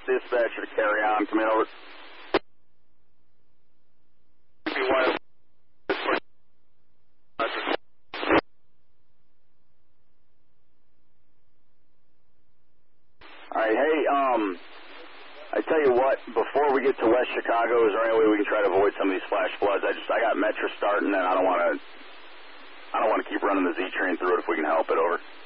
dispatcher to carry on. Come in over. Alright, hey, I tell you what, before we get to West Chicago, is there any way we can try to avoid some of these flash floods? I got Metro starting, and I don't want to keep running the Z train through it if we can help it. Over.